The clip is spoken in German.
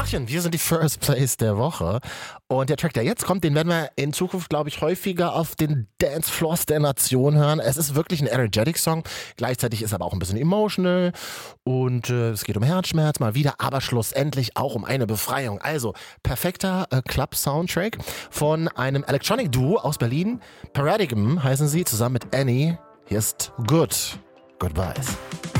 Tachchen, wir sind die First Place der Woche. Und der Track, der jetzt kommt, den werden wir in Zukunft, glaube ich, häufiger auf den Dancefloors der Nation hören. Es ist wirklich ein Energetic-Song. Gleichzeitig ist aber auch ein bisschen emotional. Und es geht um Herzschmerz mal wieder, aber schlussendlich auch um eine Befreiung. Also, perfekter Club-Soundtrack von einem Electronic-Duo aus Berlin. Paradigm heißen sie, zusammen mit Annie. Hier ist Good. Goodbyes.